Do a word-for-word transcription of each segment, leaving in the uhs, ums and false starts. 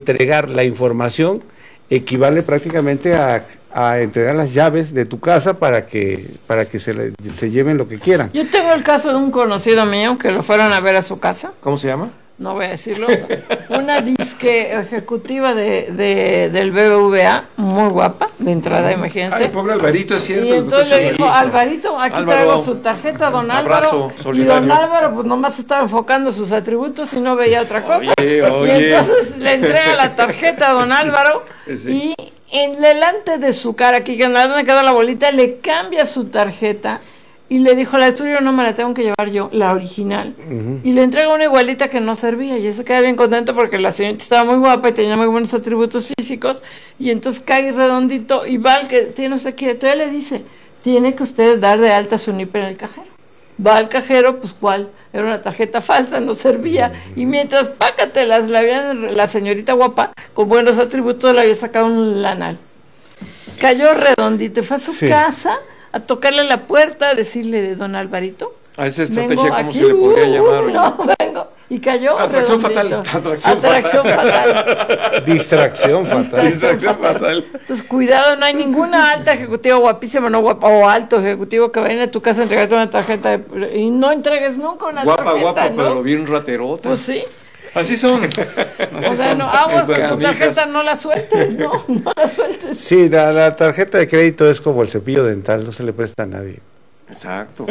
entregar la información equivale prácticamente a, a entregar las llaves de tu casa para que para que se, le, se lleven lo que quieran. Yo tengo el caso de un conocido mío que lo fueron a ver a su casa. ¿Cómo se llama? No voy a decirlo. Una disque ejecutiva de, de, del B B V A, muy guapa, de entrada, imagínate. Ay, pobre Alvarito, es cierto. Y entonces le dijo, Alvarito, aquí Álvaro, traigo su tarjeta, don abrazo, Álvaro. solidario. Y don Álvaro, pues nomás estaba enfocando sus atributos y no veía otra cosa. Oye, oye. Y entonces le entrega la tarjeta a don Álvaro Sí. y en delante de su cara, aquí que me quedó la bolita, le cambia su tarjeta. Y le dijo, la tuya no me la tengo que llevar yo, la original. Uh-huh. Y le entrega una igualita que no servía. Y él se queda bien contento porque la señorita estaba muy guapa y tenía muy buenos atributos físicos. Y entonces cae redondito y va al que tiene usted quiere. Entonces le dice, tiene que usted dar de alta su N I P en el cajero. Va al cajero, pues ¿cuál? Era una tarjeta falsa, no servía. Y mientras, pácatelas, la, había, la señorita guapa, con buenos atributos, le había sacado un lanal. Cayó redondito y fue a su sí. casa a tocarle la puerta, a decirle de don Alvarito. A esa estrategia, ¿cómo se le podría uh, llamar? No, vengo. Y cayó Atracción fatal. Atracción, Atracción fatal. fatal. Distracción fatal. Distracción, Distracción fatal. fatal. Entonces, cuidado, no hay ninguna alta ejecutiva guapísima, no guapa, o alto ejecutivo que vaya a tu casa a entregarte una tarjeta de, y no entregues nunca una guapa, tarjeta. Guapa, guapa, ¿no? pero bien raterota. Pues sí. Así son. Así o sea, no, aguas con tu tarjeta, no la sueltes, no, no la sueltes. Sí, la, la tarjeta de crédito es como el cepillo dental, no se le presta a nadie. Exacto.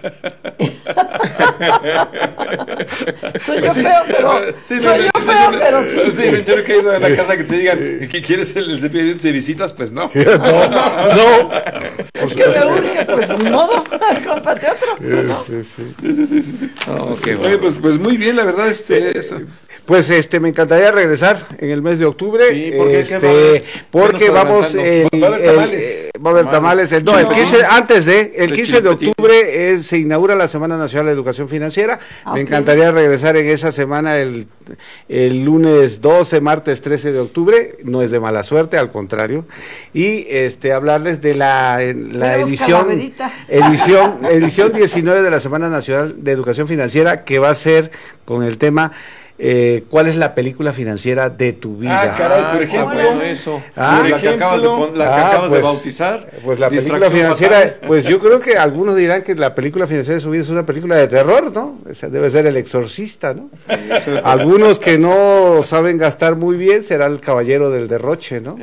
Soy yo feo, pero sí, soy no, yo feo, no, pero sí. sí. Yo nunca he ido a la casa que te digan que quieres el, el cepillo de dientes de visitas, pues no. No, no. Es que me urge, pues ni modo, cómprate otro. ¿No? Sí, sí, sí. sí, sí, sí. Oh, okay, bueno. Oye, pues, pues muy bien, la verdad, este, esto. Pues este me encantaría regresar en el mes de octubre, sí, porque, este, porque vamos el, el, va a haber tamales, el, va a haber tamales el, no, el quince, antes de el quince de octubre es, se inaugura la Semana Nacional de Educación Financiera. Okay. Me encantaría regresar en esa semana el, el lunes doce, martes trece de octubre, no es de mala suerte, al contrario, y este hablarles de la, la edición edición edición diecinueve de la Semana Nacional de Educación Financiera, que va a ser con el tema Eh, ¿cuál es la película financiera de tu vida? Ah, caray, por ejemplo, bueno, eso. Ah, la que acabas de, pon, la que ah, acabas pues, de bautizar. Pues la película financiera, fatal. Pues yo creo que algunos dirán que la película financiera de su vida es una película de terror, ¿no? Esa debe ser El Exorcista, ¿no? Algunos que no saben gastar muy bien será El Caballero del Derroche, ¿no?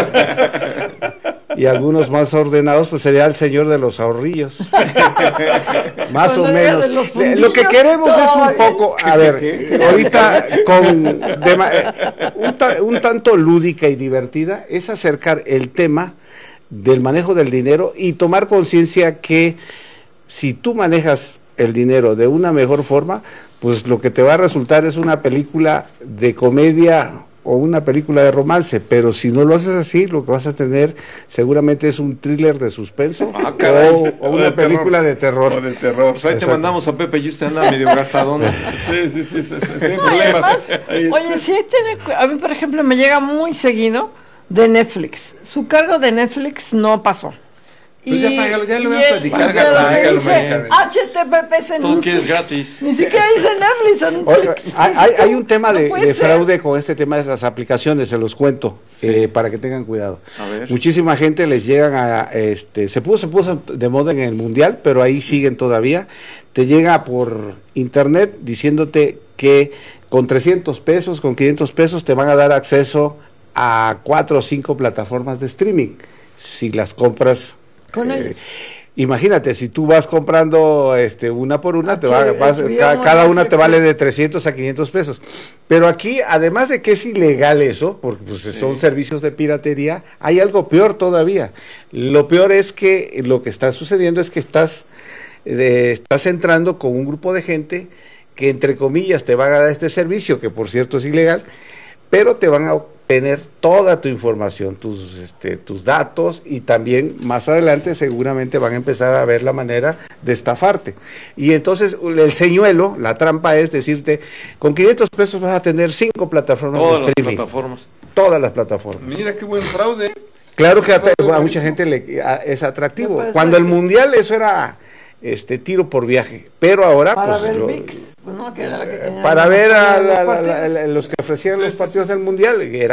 Y algunos más ordenados pues sería El Señor de los Ahorrillos. Más o menos. Lo que queremos es un poco, a ver, ahorita con de, un, ta, un tanto lúdica y divertida, es acercar el tema del manejo del dinero y tomar conciencia que si tú manejas el dinero de una mejor forma, pues lo que te va a resultar es una película de comedia o una película de romance, pero si no lo haces así, lo que vas a tener seguramente es un thriller de suspenso ah, o, o una de película terror. de terror. O de terror. Pues ahí Exacto. Te mandamos a Pepe y usted anda medio gastadón. Sí, sí, sí, sí, sí, sí sin problemas. Oye, sí, tiene, a mí por ejemplo me llega muy seguido de Netflix. Su cargo de Netflix no pasó. Pues y, ya págalo, ya lo voy a platicar. H T T P S Tú quieres gratis. Ni siquiera dice Netflix. Netflix. Hay, hay, hay un tema de, no de fraude con este tema de las aplicaciones, se los cuento, sí. eh, para que tengan cuidado. A ver. Muchísima gente les llegan a, este, se puso, se puso de moda en el mundial, pero ahí siguen todavía. Te llega por internet diciéndote que con trescientos pesos, con quinientos pesos te van a dar acceso a cuatro o cinco plataformas de streaming. Si las compras con eh, imagínate, si tú vas comprando este una por una, te va, vas, ca, cada una te vale de trescientos a quinientos pesos. Pero aquí, además de que es ilegal eso, porque pues, sí. son servicios de piratería, hay algo peor todavía. Lo peor es que lo que está sucediendo es que estás, eh, estás entrando con un grupo de gente que, entre comillas, te van a dar este servicio, que por cierto es ilegal, pero te van a tener toda tu información, tus este, tus datos, y también más adelante seguramente van a empezar a ver la manera de estafarte. Y entonces el señuelo, la trampa es decirte, con quinientos pesos vas a tener cinco plataformas todas de streaming. Las plataformas. Todas las plataformas. Mira qué buen fraude. Claro que a, a mucha gente le a, es atractivo. Cuando el mundial eso era este tiro por viaje, pero ahora para pues ver lo, Mix, pues no, que era la que tenía para ver a la, la, la, la, los que ofrecían sí, los partidos sí, sí. del mundial era